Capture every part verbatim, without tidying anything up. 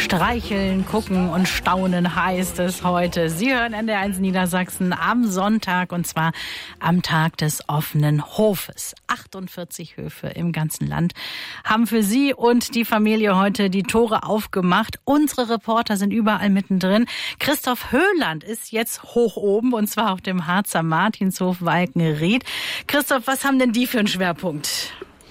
Streicheln, gucken und staunen heißt es heute. Sie hören N D R eins Niedersachsen am Sonntag und zwar am Tag des offenen Hofes. achtundvierzig Höfe im ganzen Land haben für Sie und die Familie heute die Tore aufgemacht. Unsere Reporter sind überall mittendrin. Christoph Höhland ist jetzt hoch oben und zwar auf dem Harzer Martinshof Walkenried. Christoph, was haben denn die für einen Schwerpunkt?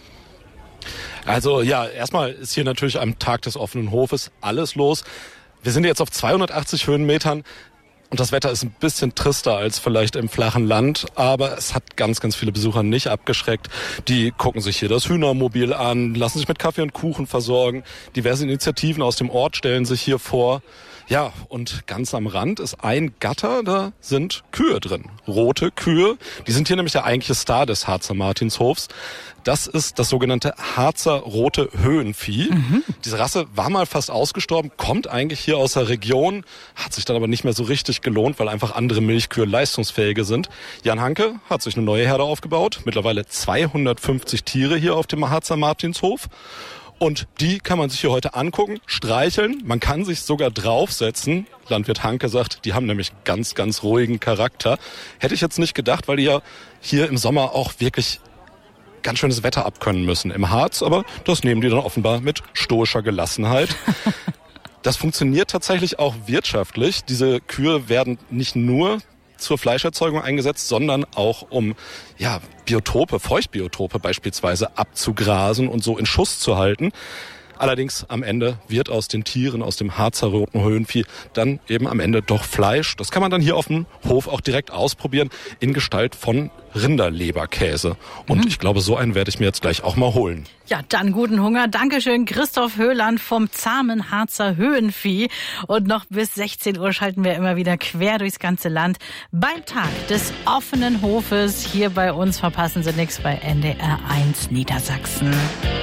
Also ja, erstmal ist hier natürlich am Tag des offenen Hofes alles los. Wir sind jetzt auf zweihundertachtzig Höhenmetern und das Wetter ist ein bisschen trister als vielleicht im flachen Land, aber es hat ganz, ganz viele Besucher nicht abgeschreckt. Die gucken sich hier das Hühnermobil an, lassen sich mit Kaffee und Kuchen versorgen. Diverse Initiativen aus dem Ort stellen sich hier vor. Ja, und ganz am Rand ist ein Gatter, da sind Kühe drin. Rote Kühe. Die sind hier nämlich der eigentliche Star des Harzer Martinshofs. Das ist das sogenannte Harzer rote Höhenvieh. Mhm. Diese Rasse war mal fast ausgestorben, kommt eigentlich hier aus der Region, hat sich dann aber nicht mehr so richtig gelohnt, weil einfach andere Milchkühe leistungsfähiger sind. Jan Hanke hat sich eine neue Herde aufgebaut. Mittlerweile zweihundertfünfzig Tiere hier auf dem Harzer Martinshof. Und die kann man sich hier heute angucken, streicheln. Man kann sich sogar draufsetzen. Landwirt Hanke sagt, die haben nämlich ganz, ganz ruhigen Charakter. Hätte ich jetzt nicht gedacht, weil die ja hier im Sommer auch wirklich ganz schönes Wetter abkönnen müssen im Harz. Aber das nehmen die dann offenbar mit stoischer Gelassenheit. Das funktioniert tatsächlich auch wirtschaftlich. Diese Kühe werden nicht nur zur Fleischerzeugung eingesetzt, sondern auch um ja Biotope, Feuchtbiotope beispielsweise abzugrasen und so in Schuss zu halten. Allerdings am Ende wird aus den Tieren, aus dem Harzer roten Höhenvieh dann eben am Ende doch Fleisch. Das kann man dann hier auf dem Hof auch direkt ausprobieren in Gestalt von Rinderleberkäse. Und mhm. ich glaube, so einen werde ich mir jetzt gleich auch mal holen. Ja, dann guten Hunger. Dankeschön, Christoph Höhland vom zahmen Harzer Höhenvieh. Und noch bis sechzehn Uhr schalten wir immer wieder quer durchs ganze Land beim Tag des offenen Hofes. Hier bei uns verpassen Sie nichts bei N D R eins Niedersachsen.